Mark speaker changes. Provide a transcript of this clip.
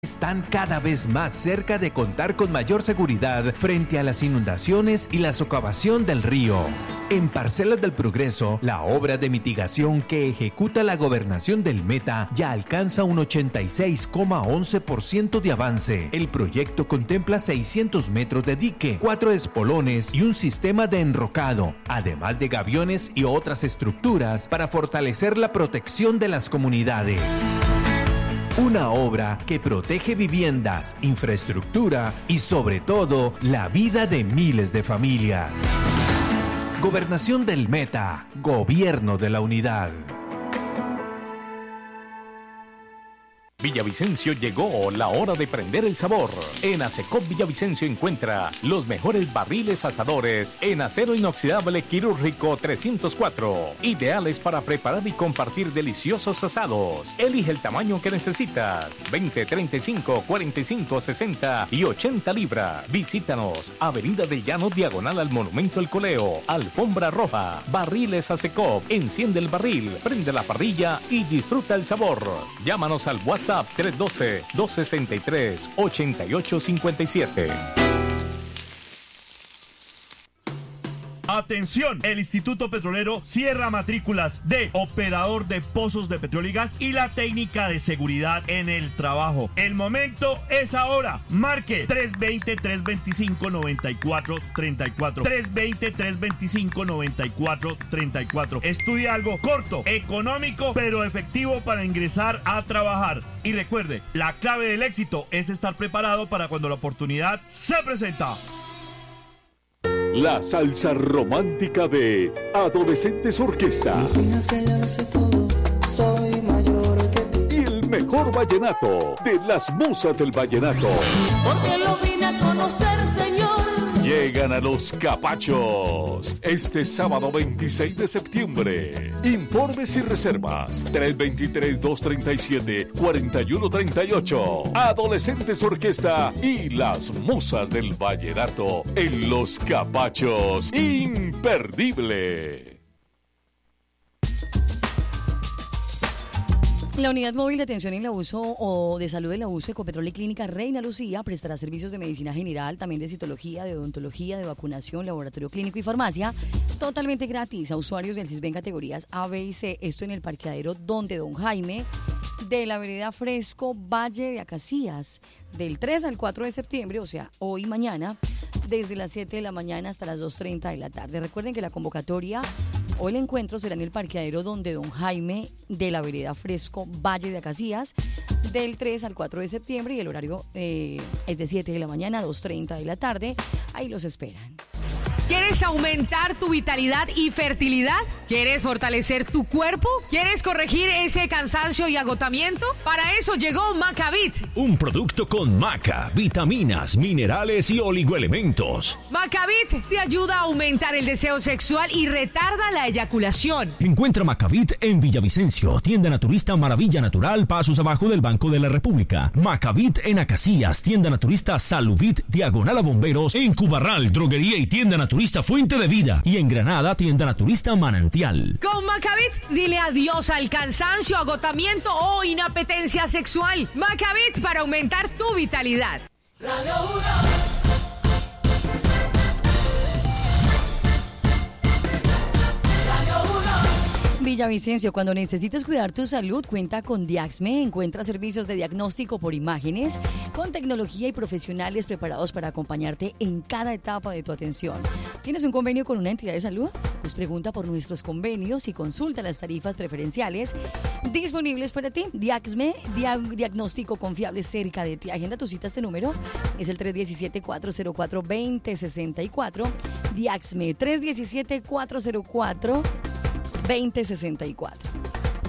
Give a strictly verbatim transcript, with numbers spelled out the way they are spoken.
Speaker 1: están cada vez más cerca de contar con mayor seguridad frente a las inundaciones y la socavación del río. En Parcelas del Progreso, la obra de mitigación que ejecuta la Gobernación del Meta ya alcanza un ochenta y seis coma once por ciento de avance. El proyecto contempla seiscientos metros de dique, cuatro espolones y un sistema de enrocado, además de gaviones y otras estructuras para fortalecer la protección de las comunidades. Una obra que protege viviendas, infraestructura y sobre todo la vida de miles de familias. Gobernación del Meta, Gobierno de la Unidad.
Speaker 2: Villavicencio llegó la hora de prender el sabor. En Asecop Villavicencio encuentra los mejores barriles asadores en acero inoxidable quirúrgico trescientos cuatro, ideales para preparar y compartir deliciosos asados. Elige el tamaño que necesitas: veinte, treinta y cinco, cuarenta y cinco, sesenta y ochenta libras. Visítanos, Avenida de Llano, diagonal al Monumento El Coleo, Alfombra Roja. Barriles Asecop. Enciende el barril, prende la parrilla y disfruta el sabor. Llámanos al WhatsApp tres uno dos, dos seis tres, ocho ocho cinco siete.
Speaker 3: Atención, el Instituto Petrolero cierra matrículas de operador de pozos de petróleo y gas y la técnica de seguridad en el trabajo. El momento es ahora. Marque tres dos cero, tres dos cinco, nueve cuatro tres cuatro. tres dos cero, tres dos cinco, nueve cuatro tres cuatro. Estudia algo corto, económico, pero efectivo para ingresar a trabajar. Y recuerde, la clave del éxito es estar preparado para cuando la oportunidad se presenta.
Speaker 4: La salsa romántica de Adolescentes Orquesta. Y el mejor vallenato de las musas del vallenato.
Speaker 5: Porque lo vine a conocer, señor.
Speaker 4: Llegan a Los Capachos este sábado veintiséis de septiembre. Informes y reservas tres dos tres, dos tres siete, cuatro uno tres ocho. Adolescentes Orquesta y las musas del vallenato en Los Capachos. Imperdible.
Speaker 6: La Unidad Móvil de Atención en el Abuso o de Salud del Abuso, Ecopetrol y Clínica Reina Lucía prestará servicios de medicina general, también de citología, de odontología, de vacunación, laboratorio clínico y farmacia, totalmente gratis a usuarios del CISBEN categorías A, B y C. Esto en el parqueadero Donde Don Jaime, de la vereda Fresco, Valle de Acacías, del tres al cuatro de septiembre, o sea, hoy y mañana, desde las siete de la mañana hasta las dos treinta de la tarde. Recuerden que la convocatoria o el encuentro será en el parqueadero Donde Don Jaime, de la vereda Fresco, Valle de Acacías, del tres al cuatro de septiembre, y el horario eh, es de siete de la mañana a dos treinta de la tarde. Ahí los esperan.
Speaker 7: ¿Quieres aumentar tu vitalidad y fertilidad? ¿Quieres fortalecer tu cuerpo? ¿Quieres corregir ese cansancio y agotamiento? Para eso llegó Macavit.
Speaker 8: Un producto con maca, vitaminas, minerales y oligoelementos.
Speaker 7: Macavit te ayuda a aumentar el deseo sexual y retarda la eyaculación.
Speaker 8: Encuentra Macavit en Villavicencio, tienda naturista Maravilla Natural, pasos abajo del Banco de la República. Macavit en Acacías, tienda naturista Saluvit, diagonal a Bomberos, en Cubarral, droguería y tienda naturista Fuente de Vida, y en Granada, tienda naturista Manantial.
Speaker 7: Con Macavit, dile adiós al cansancio, agotamiento o inapetencia sexual. Macavit para aumentar tu vitalidad.
Speaker 5: Radio uno.
Speaker 6: Villavicencio, cuando necesites cuidar tu salud, cuenta con Diaxme. Encuentra servicios de diagnóstico por imágenes con tecnología y profesionales preparados para acompañarte en cada etapa de tu atención. ¿Tienes un convenio con una entidad de salud? Pues pregunta por nuestros convenios y consulta las tarifas preferenciales disponibles para ti. Diaxme, dia- diagnóstico confiable cerca de ti. Agenda tu cita. Este número es el tres uno siete, cuatro cero cuatro, dos cero seis cuatro. Diaxme, tres uno siete, cuatro cero cuatro, dos cero seis cuatro.